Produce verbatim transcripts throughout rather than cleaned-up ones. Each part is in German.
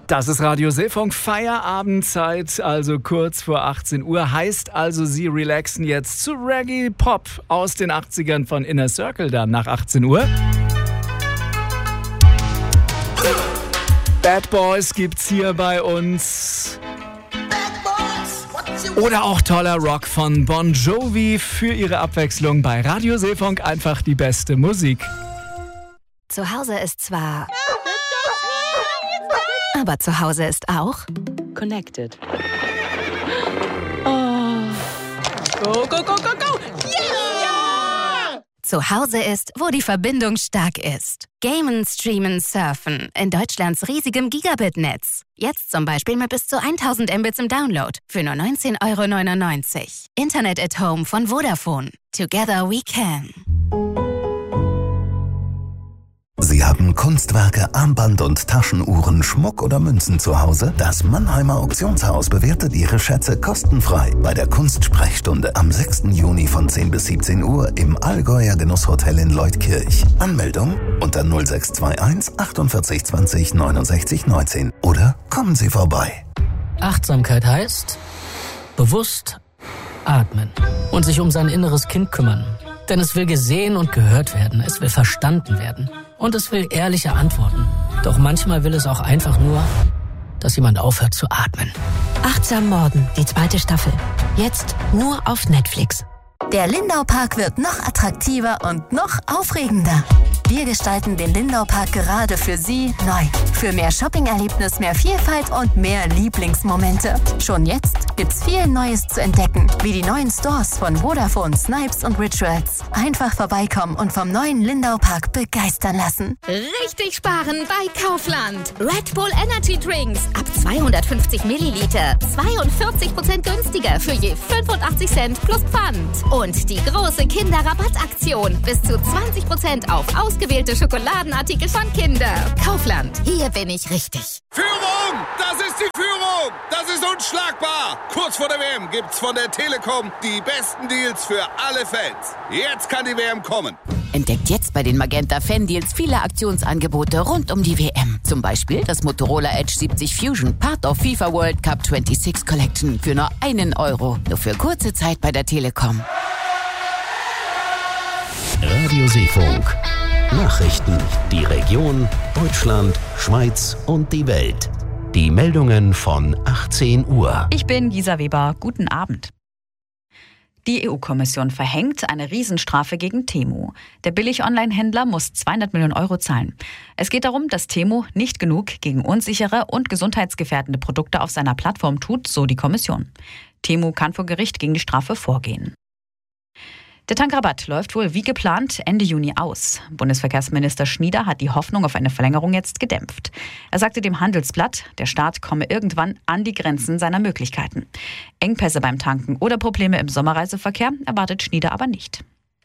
Das ist Radio Seefunk, Feierabendzeit, also kurz vor achtzehn Uhr. Heißt also, Sie relaxen jetzt zu Reggae Pop aus den achtzigern von Inner Circle dann nach achtzehn Uhr. Bad Boys gibt's hier bei uns. Oder auch toller Rock von Bon Jovi für Ihre Abwechslung bei Radio Seefunk. Einfach die beste Musik. Zu Hause ist zwar... Aber zu Hause ist auch... Connected. Oh. Go, go, go, go, go! Yeah! Zu Hause ist, wo die Verbindung stark ist. Gamen, streamen, surfen. In Deutschlands riesigem Gigabit-Netz. Jetzt zum Beispiel mit bis zu tausend Mbits im Download. Für nur neunzehn Euro neunundneunzig. Internet at Home von Vodafone. Together we can. Sie haben Kunstwerke, Armband- und Taschenuhren, Schmuck oder Münzen zu Hause? Das Mannheimer Auktionshaus bewertet Ihre Schätze kostenfrei bei der Kunstsprechstunde am sechsten Juni von zehn bis siebzehn Uhr im Allgäuer Genusshotel in Leutkirch. Anmeldung unter null sechs zwei eins achtundvierzig zwanzig neunundsechzig neunzehn oder kommen Sie vorbei. Achtsamkeit heißt bewusst atmen und sich um sein inneres Kind kümmern. Denn es will gesehen und gehört werden, es will verstanden werden und es will ehrliche Antworten. Doch manchmal will es auch einfach nur, dass jemand aufhört zu atmen. Achtsam Morden, die zweite Staffel. Jetzt nur auf Netflix. Der Lindau Park wird noch attraktiver und noch aufregender. Wir gestalten den Lindau Park gerade für Sie neu. Für mehr Shopping-Erlebnis, mehr Vielfalt und mehr Lieblingsmomente. Schon jetzt gibt's viel Neues zu entdecken, wie die neuen Stores von Vodafone, Snipes und Rituals. Einfach vorbeikommen und vom neuen Lindau Park begeistern lassen. Richtig sparen bei Kaufland. Red Bull Energy Drinks ab zweihundertfünfzig Milliliter. zweiundvierzig Prozent günstiger für je fünfundachtzig Cent plus Pfand. Und die große Kinderrabattaktion. Bis zu zwanzig Prozent auf ausgewählte Schokoladenartikel von Kinder. Kaufland. Hier bin ich richtig. Führung! Das ist die Führung! Das ist unschlagbar! Kurz vor der W M gibt's von der Telekom die besten Deals für alle Fans. Jetzt kann die W M kommen. Entdeckt jetzt bei den Magenta Fan-Deals viele Aktionsangebote rund um die W M. Zum Beispiel das Motorola Edge siebzig Fusion, Part of FIFA World Cup sechsundzwanzig Collection für nur einen Euro. Nur für kurze Zeit bei der Telekom. Radio Seefunk. Nachrichten. Die Region, Deutschland, Schweiz und die Welt. Die Meldungen von achtzehn Uhr. Ich bin Gisa Weber. Guten Abend. Die E U-Kommission verhängt eine Riesenstrafe gegen Temu. Der Billig-Online-Händler muss zweihundert Millionen Euro zahlen. Es geht darum, dass Temu nicht genug gegen unsichere und gesundheitsgefährdende Produkte auf seiner Plattform tut, so die Kommission. Temu kann vor Gericht gegen die Strafe vorgehen. Der Tankrabatt läuft wohl wie geplant Ende Juni aus. Bundesverkehrsminister Schnieder hat die Hoffnung auf eine Verlängerung jetzt gedämpft. Er sagte dem Handelsblatt, der Staat komme irgendwann an die Grenzen seiner Möglichkeiten. Engpässe beim Tanken oder Probleme im Sommerreiseverkehr erwartet Schnieder aber nicht.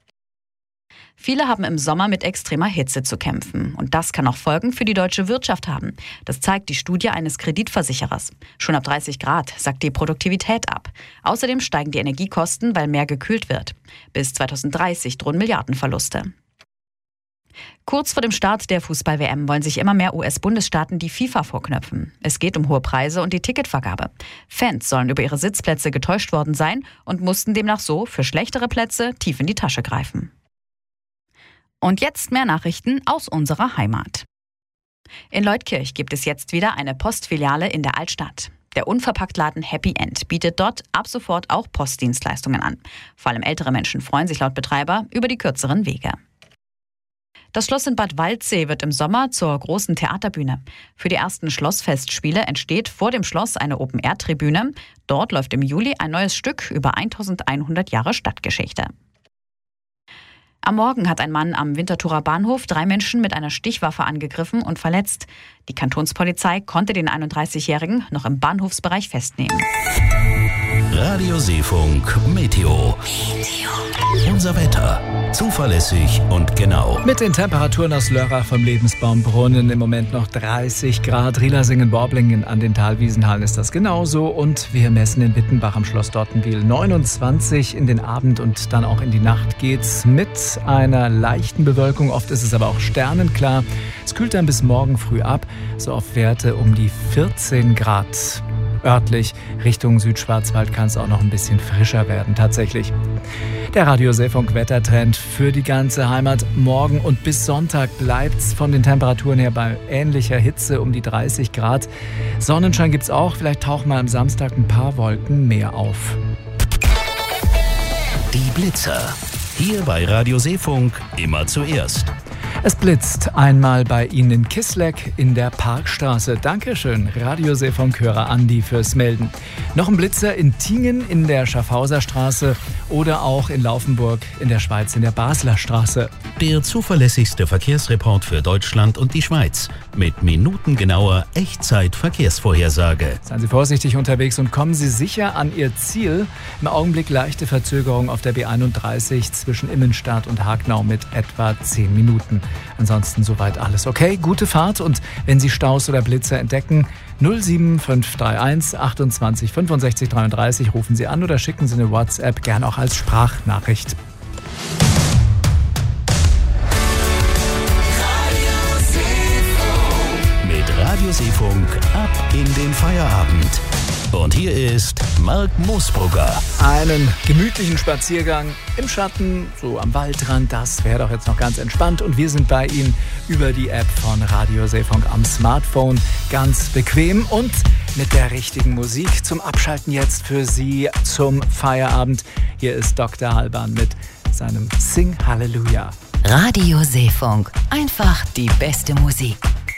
Viele haben im Sommer mit extremer Hitze zu kämpfen. Und das kann auch Folgen für die deutsche Wirtschaft haben. Das zeigt die Studie eines Kreditversicherers. Schon ab dreißig Grad sackt die Produktivität ab. Außerdem steigen die Energiekosten, weil mehr gekühlt wird. Bis zweitausenddreißig drohen Milliardenverluste. Kurz vor dem Start der Fußball-W M wollen sich immer mehr U S-Bundesstaaten die FIFA vorknöpfen. Es geht um hohe Preise und die Ticketvergabe. Fans sollen über ihre Sitzplätze getäuscht worden sein und mussten demnach so für schlechtere Plätze tief in die Tasche greifen. Und jetzt mehr Nachrichten aus unserer Heimat. In Leutkirch gibt es jetzt wieder eine Postfiliale in der Altstadt. Der Unverpacktladen Happy End bietet dort ab sofort auch Postdienstleistungen an. Vor allem ältere Menschen freuen sich laut Betreiber über die kürzeren Wege. Das Schloss in Bad Waldsee wird im Sommer zur großen Theaterbühne. Für die ersten Schlossfestspiele entsteht vor dem Schloss eine Open-Air-Tribüne. Dort läuft im Juli ein neues Stück über eintausendeinhundert Jahre Stadtgeschichte. Am Morgen hat ein Mann am Winterthurer Bahnhof drei Menschen mit einer Stichwaffe angegriffen und verletzt. Die Kantonspolizei konnte den einunddreißigjährigen noch im Bahnhofsbereich festnehmen. Radio Seefunk Meteo. Meteo. Unser Wetter. Zuverlässig und genau. Mit den Temperaturen aus Lörrach vom Lebensbaumbrunnen im Moment noch dreißig Grad. Rielersingen, Borblingen an den Talwiesenhallen ist das genauso. Und wir messen in Wittenbach am Schloss Dottenwil neunundzwanzig. In den Abend und dann auch in die Nacht geht's mit einer leichten Bewölkung. Oft ist es aber auch sternenklar. Es kühlt dann bis morgen früh ab, so auf Werte um die vierzehn Grad. Örtlich Richtung Südschwarzwald kann es auch noch ein bisschen frischer werden, tatsächlich. Der Radio Seefunk Wettertrend für die ganze Heimat. Morgen und bis Sonntag bleibt es von den Temperaturen her bei ähnlicher Hitze um die dreißig Grad. Sonnenschein gibt es auch, vielleicht tauchen mal am Samstag ein paar Wolken mehr auf. Die Blitzer. Hier bei Radio Seefunk immer zuerst. Es blitzt einmal bei Ihnen in Kisleck in der Parkstraße. Dankeschön, Radio Seefunk-Hörer Andi fürs Melden. Noch ein Blitzer in Tingen in der Schaffhauser Straße oder auch in Laufenburg in der Schweiz in der Basler Straße. Der zuverlässigste Verkehrsreport für Deutschland und die Schweiz mit minutengenauer Echtzeit-Verkehrsvorhersage. Seien Sie vorsichtig unterwegs und kommen Sie sicher an Ihr Ziel. Im Augenblick leichte Verzögerung auf der B einunddreißig zwischen Immenstadt und Hagnau mit etwa zehn Minuten. Ansonsten soweit alles okay. Gute Fahrt und wenn Sie Staus oder Blitzer entdecken, null sieben fünf drei eins achtundzwanzig fünfundsechzig dreiunddreißig rufen Sie an oder schicken Sie eine WhatsApp, gern auch als Sprachnachricht. Mit Radio Seefunk ab in den Feierabend. Und hier ist Marc Moosbrugger. Einen gemütlichen Spaziergang im Schatten, so am Waldrand, das wäre doch jetzt noch ganz entspannt. Und wir sind bei Ihnen über die App von Radio Seefunk am Smartphone. Ganz bequem und mit der richtigen Musik zum Abschalten jetzt für Sie zum Feierabend. Hier ist Doktor Alban mit seinem Sing Halleluja. Radio Seefunk. Einfach die beste Musik.